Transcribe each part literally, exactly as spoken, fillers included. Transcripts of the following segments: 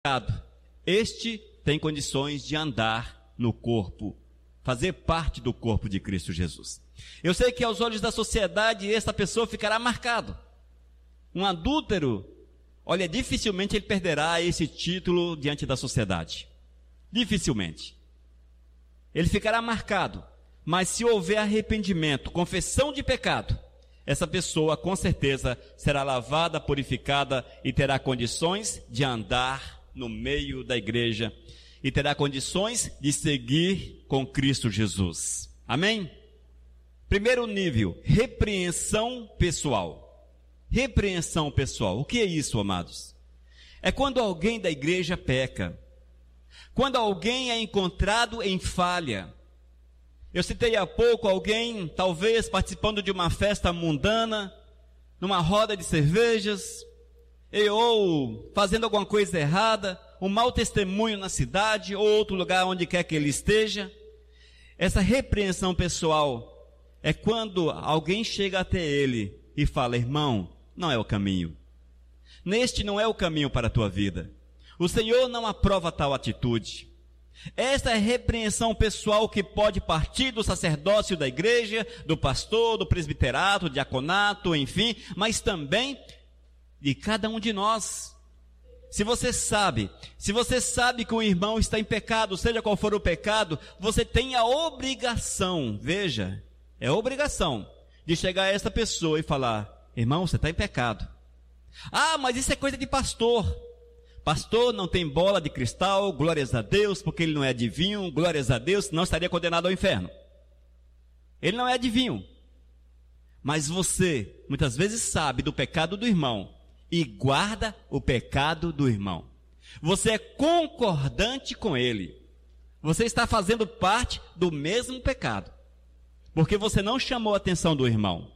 este tem condições de andar no corpo, fazer parte do corpo de Cristo Jesus. Eu sei que aos olhos da sociedade, esta pessoa ficará marcado. Um adúltero, olha, dificilmente ele perderá esse título diante da sociedade. Dificilmente. Ele ficará marcado. Mas se houver arrependimento, confissão de pecado, essa pessoa com certeza será lavada, purificada e terá condições de andar no meio da igreja e terá condições de seguir com Cristo Jesus. Amém? Primeiro nível, repreensão pessoal. Repreensão pessoal. O que é isso, amados? É quando alguém da igreja peca. Quando alguém é encontrado em falha. Eu citei há pouco alguém, talvez participando de uma festa mundana, numa roda de cervejas, e, ou fazendo alguma coisa errada, um mau testemunho na cidade, ou outro lugar onde quer que ele esteja. Essa repreensão pessoal é quando alguém chega até ele e fala: irmão, não é o caminho. Neste não é o caminho para a tua vida. O Senhor não aprova tal atitude. Esta é a repreensão pessoal que pode partir do sacerdócio da igreja, do pastor, do presbiterato, do diaconato, enfim, mas também de cada um de nós. Se você sabe, se você sabe que o irmão está em pecado, seja qual for o pecado, você tem a obrigação, veja, é obrigação, de chegar a esta pessoa e falar: irmão, você está em pecado. Ah, mas isso é coisa de pastor. Pastor não tem bola de cristal, glórias a Deus, porque ele não é adivinho, glórias a Deus, não estaria condenado ao inferno. Ele não é adivinho. Mas você, muitas vezes, sabe do pecado do irmão e guarda o pecado do irmão. Você é concordante com ele. Você está fazendo parte do mesmo pecado, porque você não chamou a atenção do irmão.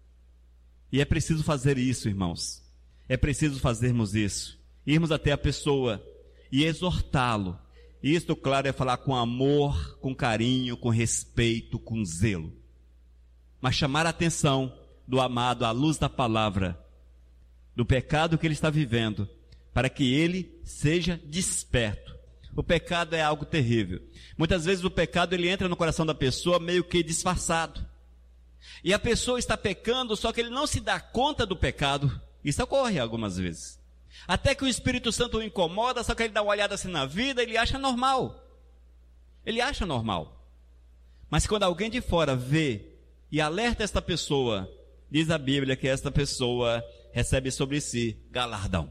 E é preciso fazer isso, irmãos. É preciso fazermos isso. Irmos até a pessoa e exortá-lo. Isto, claro, é falar com amor, com carinho, com respeito, com zelo. Mas chamar a atenção do amado à luz da palavra, do pecado que ele está vivendo, para que ele seja desperto. O pecado é algo terrível. Muitas vezes o pecado ele entra no coração da pessoa meio que disfarçado. E a pessoa está pecando, só que ele não se dá conta do pecado. Isso ocorre algumas vezes. Até que o Espírito Santo o incomoda, só que ele dá uma olhada assim na vida, ele acha normal. Ele acha normal. Mas quando alguém de fora vê e alerta esta pessoa, diz a Bíblia que esta pessoa recebe sobre si galardão.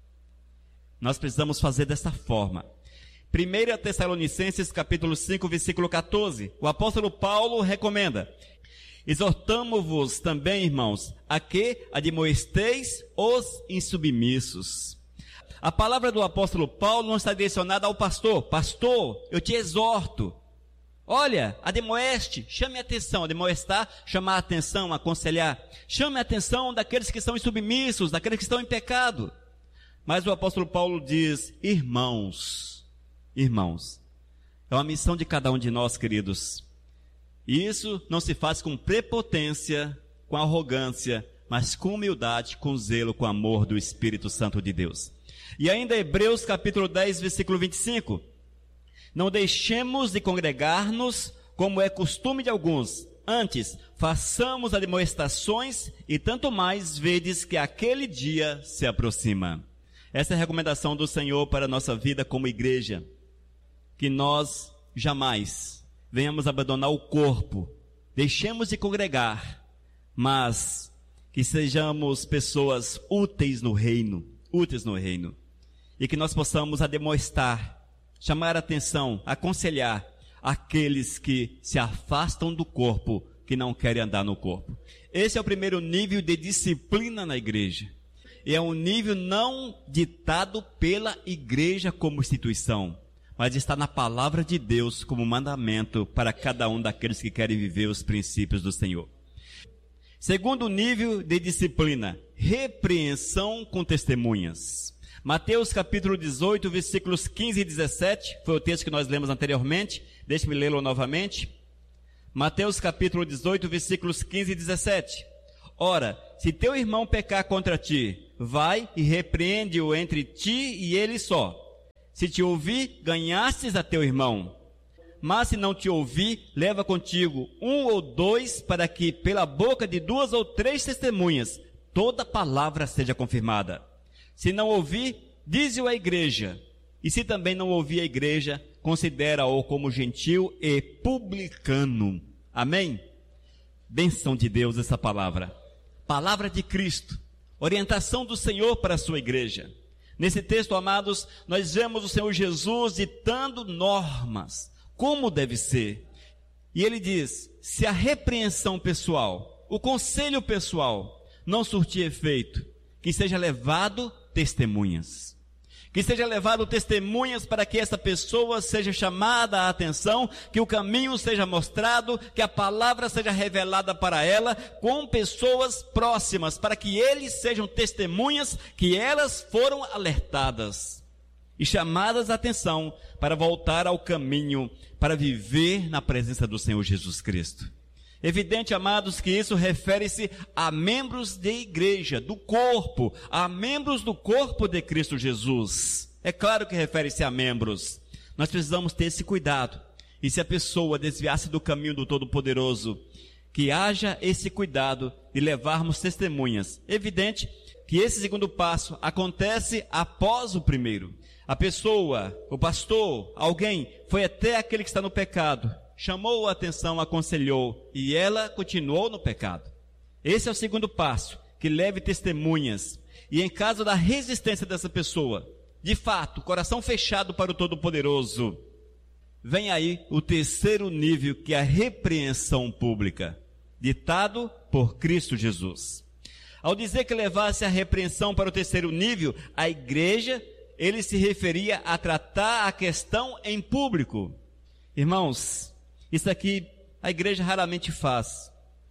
Nós precisamos fazer desta forma. primeira Tessalonicenses capítulo cinco, versículo catorze. O apóstolo Paulo recomenda: exortamo-vos também, irmãos, a que admoesteis os insubmissos. A palavra do apóstolo Paulo não está direcionada ao pastor. Pastor, eu te exorto. Olha, admoeste, chame a atenção. Admoestar, chamar a atenção, aconselhar. Chame a atenção daqueles que estão insubmissos, daqueles que estão em pecado. Mas o apóstolo Paulo diz: irmãos, irmãos. É uma missão de cada um de nós, queridos. E isso não se faz com prepotência, com arrogância, mas com humildade, com zelo, com amor do Espírito Santo de Deus. E ainda Hebreus capítulo dez, versículo vinte e cinco. Não deixemos de congregar-nos, como é costume de alguns. Antes, façamos admoestações, e tanto mais vedes que aquele dia se aproxima. Essa é a recomendação do Senhor para a nossa vida como igreja. Que nós jamais venhamos abandonar o corpo, deixemos de congregar, mas que sejamos pessoas úteis no reino, úteis no reino, e que nós possamos admoestar, chamar a atenção, aconselhar aqueles que se afastam do corpo, que não querem andar no corpo. Esse é o primeiro nível de disciplina na igreja, e é um nível não ditado pela igreja como instituição, mas está na palavra de Deus como mandamento para cada um daqueles que querem viver os princípios do Senhor. Segundo nível de disciplina, repreensão com testemunhas. Mateus capítulo dezoito, versículos quinze e dezessete, foi o texto que nós lemos anteriormente, deixe-me lê-lo novamente. Mateus capítulo dezoito, versículos quinze e dezessete. Ora, se teu irmão pecar contra ti, vai e repreende-o entre ti e ele só. Se te ouvir, ganhastes a teu irmão. Mas se não te ouvir, leva contigo um ou dois, para que pela boca de duas ou três testemunhas toda palavra seja confirmada. Se não ouvir, dize-o à igreja. E se também não ouvir a igreja, considera-o como gentil e publicano. Amém? Bênção de Deus essa palavra. Palavra de Cristo. Orientação do Senhor para a sua igreja. Nesse texto, amados, nós vemos o Senhor Jesus ditando normas. Como deve ser. E ele diz, se a repreensão pessoal, o conselho pessoal, não surtir efeito, que seja levado testemunhas. Que seja levado testemunhas para que essa pessoa seja chamada a atenção, que o caminho seja mostrado, que a palavra seja revelada para ela, com pessoas próximas, para que eles sejam testemunhas, que elas foram alertadas e chamadas a atenção para voltar ao caminho, para viver na presença do Senhor Jesus Cristo. Evidente, amados, que isso refere-se a membros de igreja, do corpo, a membros do corpo de Cristo Jesus. É claro que refere-se a membros. Nós precisamos ter esse cuidado. E se a pessoa desviar-se do caminho do Todo-Poderoso, que haja esse cuidado de levarmos testemunhas. Evidente que esse segundo passo acontece após o primeiro. A pessoa, o pastor, alguém, foi até aquele que está no pecado, chamou a atenção, aconselhou, e ela continuou no pecado. Esse é o segundo passo, que leve testemunhas. E em caso da resistência dessa pessoa, de fato, coração fechado para o Todo-Poderoso, vem aí o terceiro nível, que é a repreensão pública, ditado por Cristo Jesus. Ao dizer que levasse a repreensão para o terceiro nível, a igreja, ele se referia a tratar a questão em público. Irmãos, isso aqui a igreja raramente faz.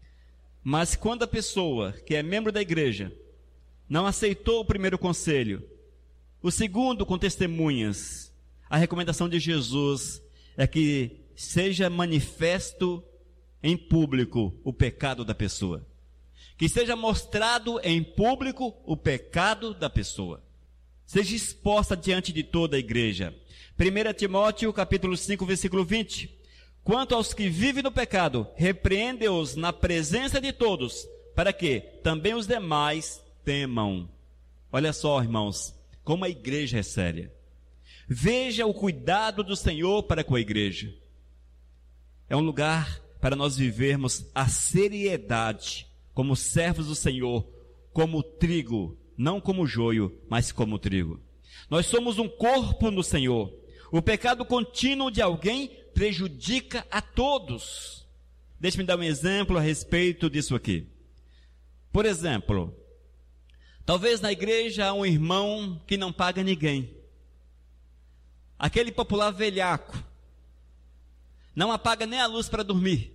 Mas quando a pessoa que é membro da igreja não aceitou o primeiro conselho, o segundo com testemunhas, a recomendação de Jesus é que seja manifesto em público o pecado da pessoa. Que seja mostrado em público o pecado da pessoa. Seja exposta diante de toda a igreja. primeiro Timóteo capítulo cinco, versículo vinte. Quanto aos que vivem no pecado, repreende-os na presença de todos, para que também os demais temam. Olha só, irmãos, como a igreja é séria. Veja o cuidado do Senhor para com a igreja. É um lugar para nós vivermos a seriedade, como servos do Senhor, como trigo, não como joio, mas como trigo. Nós somos um corpo no Senhor. O pecado contínuo de alguém prejudica a todos. Deixe-me dar um exemplo a respeito disso aqui. Por exemplo, talvez na igreja há um irmão que não paga ninguém. Aquele popular velhaco. Não apaga nem a luz para dormir.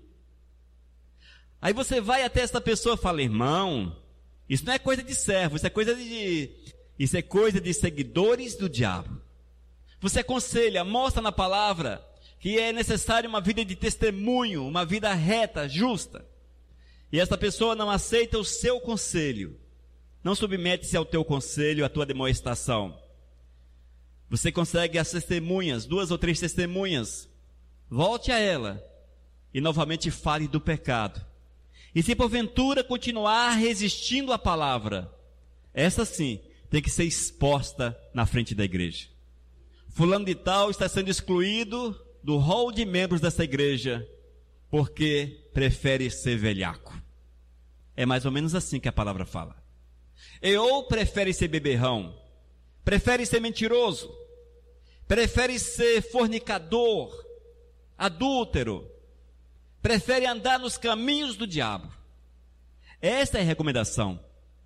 Aí você vai até essa pessoa e fala, irmão, isso não é coisa de servo, isso é coisa de, isso é coisa de seguidores do diabo. Você aconselha, mostra na palavra que é necessário uma vida de testemunho, uma vida reta, justa. E essa pessoa não aceita o seu conselho. Não submete-se ao teu conselho, à tua demonstração. Você consegue as testemunhas, duas ou três testemunhas. Volte a ela e novamente fale do pecado. E se porventura continuar resistindo à palavra, essa sim tem que ser exposta na frente da igreja. Fulano de tal está sendo excluído do rol de membros dessa igreja, porque prefere ser velhaco. É mais ou menos assim que a palavra fala. E ou prefere ser beberrão, prefere ser mentiroso, prefere ser fornicador, adúltero, prefere andar nos caminhos do diabo. Esta é a recomendação.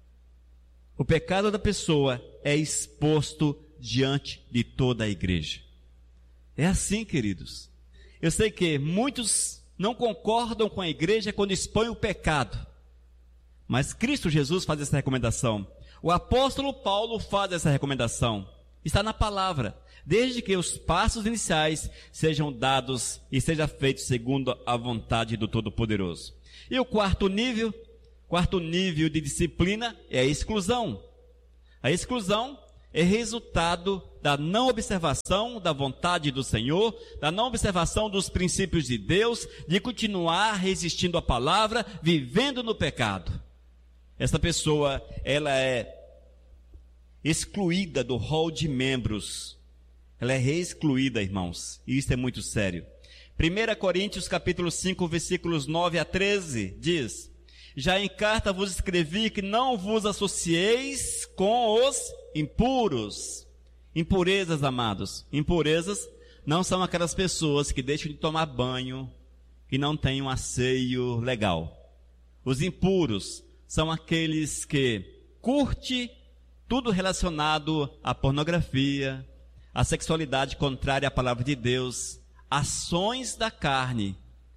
O pecado da pessoa é exposto diante de toda a igreja. É assim, queridos. Eu sei que muitos não concordam com a igreja quando expõe o pecado. Mas Cristo Jesus faz essa recomendação. O apóstolo Paulo faz essa recomendação. Está na palavra. Desde que os passos iniciais sejam dados e seja feito segundo a vontade do Todo-Poderoso. E o quarto nível, quarto nível de disciplina é a exclusão. A exclusão é resultado da não observação da vontade do Senhor, da não observação dos princípios de Deus, de continuar resistindo à palavra, vivendo no pecado. Essa pessoa, ela é excluída do rol de membros. Ela é reexcluída, irmãos. E isso é muito sério. primeira Coríntios capítulo cinco, versículos nove a treze, diz: já em carta vos escrevi que não vos associeis com os impuros. Impurezas, amados. Impurezas não são aquelas pessoas que deixam de tomar banho, que não têm um asseio legal. Os impuros são aqueles que curtem tudo relacionado à pornografia, à sexualidade contrária à palavra de Deus, ações da carne.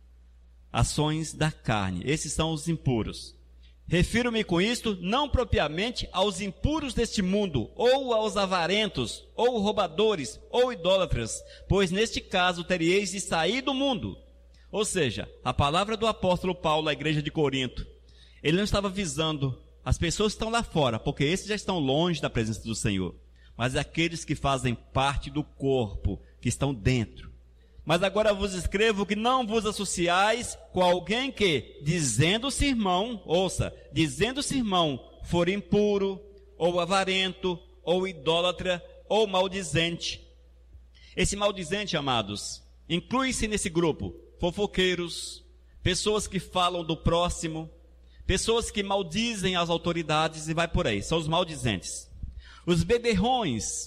Ações da carne. Esses são os impuros. Refiro-me com isto não propriamente aos impuros deste mundo, ou aos avarentos, ou roubadores, ou idólatras, pois neste caso teríeis de sair do mundo. Ou seja, a palavra do apóstolo Paulo à igreja de Corinto, ele não estava visando as pessoas que estão lá fora, porque esses já estão longe da presença do Senhor, mas aqueles que fazem parte do corpo, que estão dentro. Mas agora vos escrevo que não vos associais com alguém que, dizendo-se irmão, ouça, dizendo-se irmão, for impuro, ou avarento, ou idólatra, ou maldizente. Esse maldizente, amados, inclui-se nesse grupo fofoqueiros, pessoas que falam do próximo, pessoas que maldizem as autoridades e vai por aí, são os maldizentes. Os beberrões,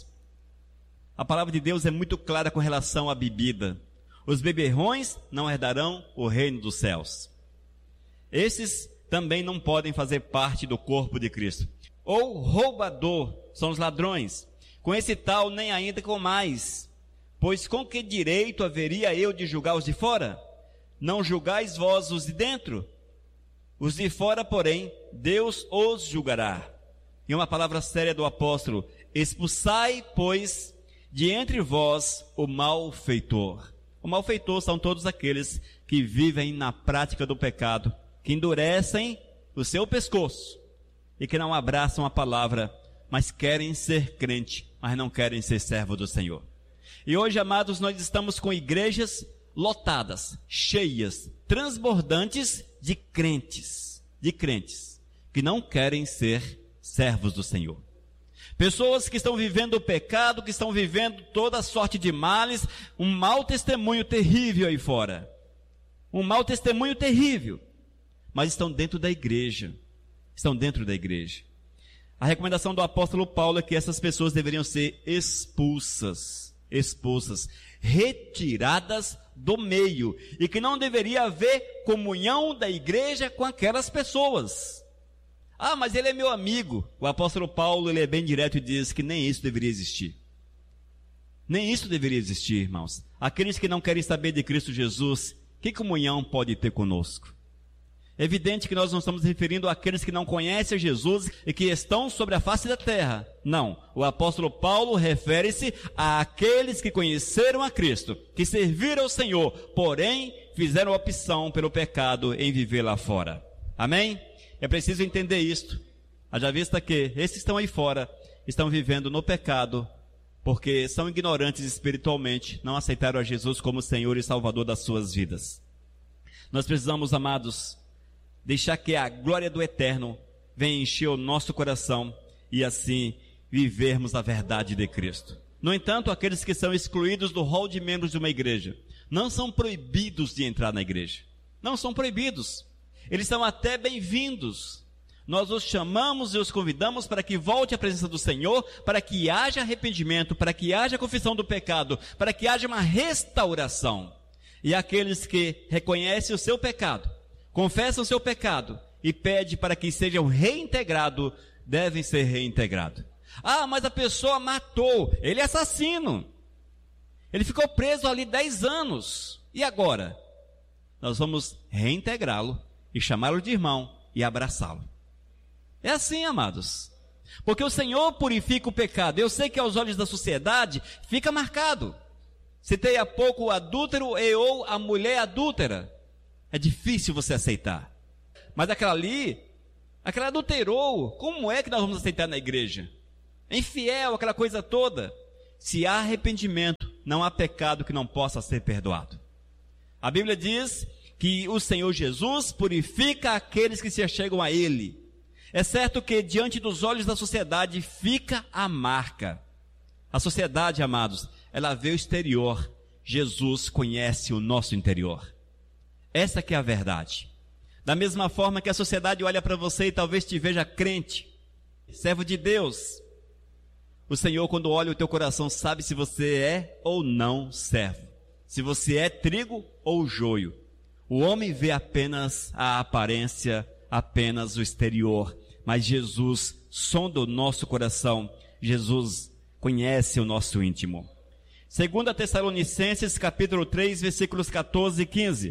a palavra de Deus é muito clara com relação à bebida. Os beberrões não herdarão o reino dos céus. Esses também não podem fazer parte do corpo de Cristo. Ou roubador, são os ladrões. Com esse tal nem ainda com mais. Pois com que direito haveria eu de julgar os de fora? Não julgais vós os de dentro? Os de fora, porém, Deus os julgará. E uma palavra séria do apóstolo: expulsai, pois, de entre vós o malfeitor. O malfeitor são todos aqueles que vivem na prática do pecado, que endurecem o seu pescoço e que não abraçam a palavra, mas querem ser crente, mas não querem ser servo do Senhor. E hoje, amados, nós estamos com igrejas lotadas, cheias, transbordantes de crentes, de crentes, que não querem ser servos do Senhor. Pessoas que estão vivendo o pecado, que estão vivendo toda sorte de males, um mau testemunho terrível aí fora. Um mau testemunho terrível. Mas estão dentro da igreja. Estão dentro da igreja. A recomendação do apóstolo Paulo é que essas pessoas deveriam ser expulsas. Expulsas. Retiradas do meio. E que não deveria haver comunhão da igreja com aquelas pessoas. Ah, mas ele é meu amigo. O apóstolo Paulo, ele é bem direto e diz que nem isso deveria existir. Nem isso deveria existir, irmãos. Aqueles que não querem saber de Cristo Jesus, que comunhão pode ter conosco? É evidente que nós não estamos referindo àqueles que não conhecem Jesus e que estão sobre a face da terra. Não, o apóstolo Paulo refere-se àqueles que conheceram a Cristo, que serviram ao Senhor, porém fizeram opção pelo pecado em viver lá fora. Amém? É preciso entender isto, haja vista que esses que estão aí fora estão vivendo no pecado, porque são ignorantes espiritualmente, não aceitaram a Jesus como Senhor e Salvador das suas vidas. Nós precisamos, amados, deixar que a glória do Eterno venha encher o nosso coração e assim vivermos a verdade de Cristo. No entanto, aqueles que são excluídos do rol de membros de uma igreja, não são proibidos de entrar na igreja. Não são proibidos. Eles são até bem-vindos. Nós os chamamos e os convidamos para que volte à presença do Senhor, para que haja arrependimento, para que haja confissão do pecado, para que haja uma restauração. E aqueles que reconhecem o seu pecado, confessam o seu pecado e pedem para que sejam reintegrados, devem ser reintegrados. Ah, mas a pessoa matou, ele é assassino. Ele ficou preso ali dez anos. E agora? Nós vamos reintegrá-lo e chamá-lo de irmão e abraçá-lo. É assim, amados. Porque o Senhor purifica o pecado. Eu sei que aos olhos da sociedade fica marcado. Citei há pouco o adúltero e ou a mulher adúltera. É difícil você aceitar. Mas aquela ali, aquela adulterou. Como é que nós vamos aceitar na igreja? infiel, aquela coisa toda. Se há arrependimento, não há pecado que não possa ser perdoado. A Bíblia diz que o Senhor Jesus purifica aqueles que se achegam a Ele. É certo que diante dos olhos da sociedade fica a marca. A sociedade, amados, ela vê o exterior. Jesus conhece o nosso interior. Essa que é a verdade. Da mesma forma que a sociedade olha para você e talvez te veja crente, servo de Deus, o Senhor, quando olha o teu coração, sabe se você é ou não servo, se você é trigo ou joio. O homem vê apenas a aparência, apenas o exterior, mas Jesus sonda o nosso coração. Jesus conhece o nosso íntimo. Segunda Tessalonicenses, capítulo três, versículos catorze e quinze.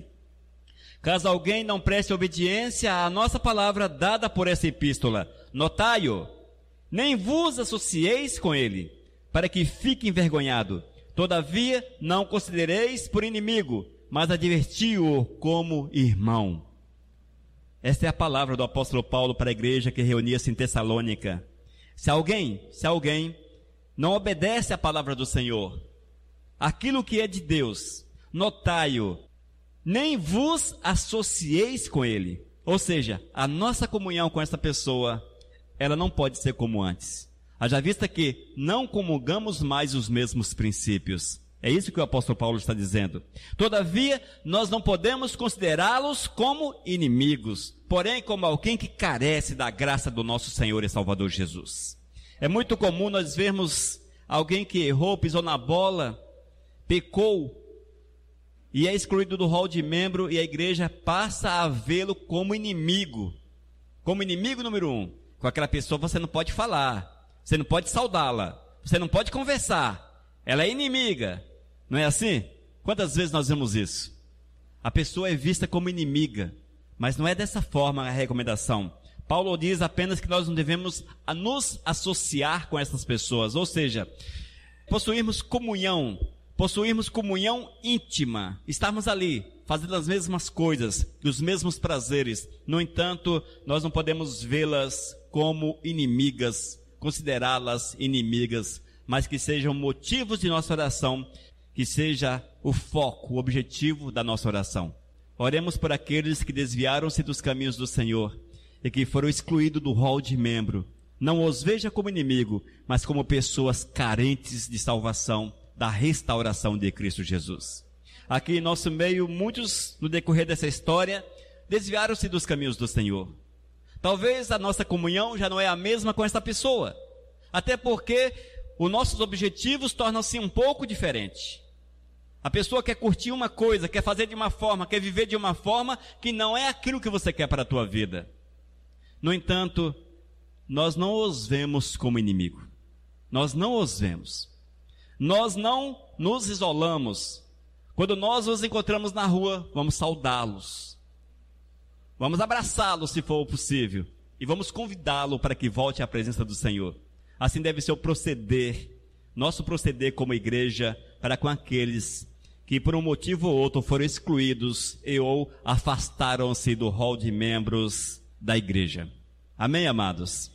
Caso alguém não preste obediência à nossa palavra dada por essa epístola, notai-o, nem vos associeis com ele, para que fique envergonhado. Todavia, não considereis por inimigo, mas adverti-o como irmão. Esta é a palavra do apóstolo Paulo para a igreja que reunia-se em Tessalônica. Se alguém, se alguém não obedece à palavra do Senhor, aquilo que é de Deus, notai-o, nem vos associeis com ele. Ou seja, a nossa comunhão com essa pessoa, ela não pode ser como antes. Haja vista que não comungamos mais os mesmos princípios. É isso que o apóstolo Paulo está dizendo. Todavia, nós não podemos considerá-los como inimigos, porém como alguém que carece da graça do nosso Senhor e Salvador Jesus. É muito comum nós vermos alguém que errou, pisou na bola, pecou, e é excluído do rol de membro, e a igreja passa a vê-lo como inimigo. Como inimigo número um. Com aquela pessoa você não pode falar, você não pode saudá-la, você não pode conversar, ela é inimiga, não é assim? Quantas vezes nós vemos isso? A pessoa é vista como inimiga, mas não é dessa forma a recomendação. Paulo diz apenas que nós não devemos nos associar com essas pessoas, ou seja, possuirmos comunhão, possuirmos comunhão íntima, estarmos ali, fazendo as mesmas coisas, os mesmos prazeres. No entanto, nós não podemos vê-las como inimigas, considerá-las inimigas, mas que sejam motivos de nossa oração, que seja o foco, o objetivo da nossa oração. Oremos por aqueles que desviaram-se dos caminhos do Senhor e que foram excluídos do rol de membro. Não os veja como inimigo, mas como pessoas carentes de salvação, da restauração de Cristo Jesus. Aqui em nosso meio, muitos, no decorrer dessa história, desviaram-se dos caminhos do Senhor. Talvez a nossa comunhão já não é a mesma com essa pessoa, até porque os nossos objetivos tornam-se um pouco diferentes. A pessoa quer curtir uma coisa, quer fazer de uma forma, quer viver de uma forma que não é aquilo que você quer para a tua vida. No entanto, nós não os vemos como inimigo. Nós não os vemos. Nós não nos isolamos. Quando nós os encontramos na rua, vamos saudá-los. Vamos abraçá-los se for possível. E vamos convidá-lo para que volte à presença do Senhor. Assim deve ser o proceder, nosso proceder como igreja, para com aqueles que por um motivo ou outro foram excluídos e ou afastaram-se do rol de membros da igreja. Amém, amados?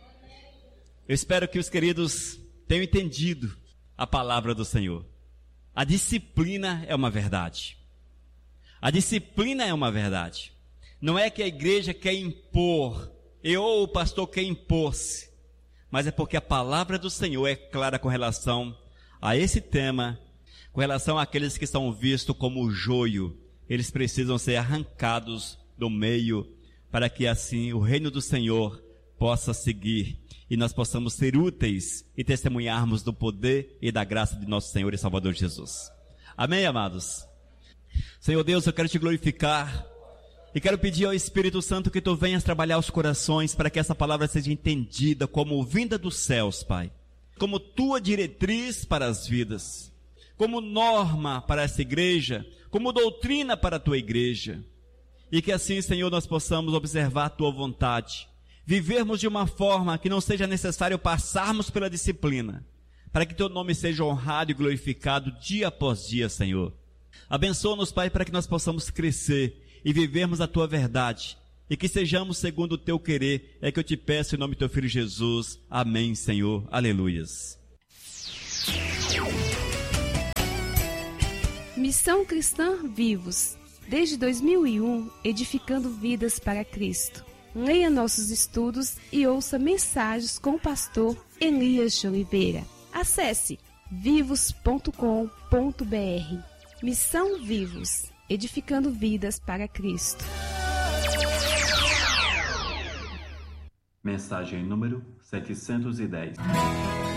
Eu espero que os queridos tenham entendido a palavra do Senhor. A disciplina é uma verdade. A disciplina é uma verdade. Não é que a igreja quer impor, eu ou o pastor quer impor-se, mas é porque a palavra do Senhor é clara com relação a esse tema, com relação àqueles que são vistos como joio. Eles precisam ser arrancados do meio, para que assim o reino do Senhor possa seguir e nós possamos ser úteis e testemunharmos do poder e da graça de nosso Senhor e Salvador Jesus. Amém, amados? Senhor Deus, eu quero te glorificar e quero pedir ao Espírito Santo que tu venhas trabalhar os corações para que essa palavra seja entendida como vinda dos céus, Pai, como tua diretriz para as vidas, como norma para essa igreja, como doutrina para a tua igreja, e que assim, Senhor, nós possamos observar a tua vontade, vivermos de uma forma que não seja necessário passarmos pela disciplina, para que teu nome seja honrado e glorificado dia após dia, Senhor. Abençoa-nos, Pai, para que nós possamos crescer e vivermos a tua verdade, e que sejamos segundo o teu querer. É que eu te peço em nome do teu Filho Jesus. Amém, Senhor. Aleluias. Missão Cristã Vivos. Desde dois mil e um, edificando vidas para Cristo. Leia nossos estudos e ouça mensagens com o pastor Elias de Oliveira. Acesse vivos ponto com ponto br. Missão Vivos, edificando vidas para Cristo. Mensagem número setecentos e dez.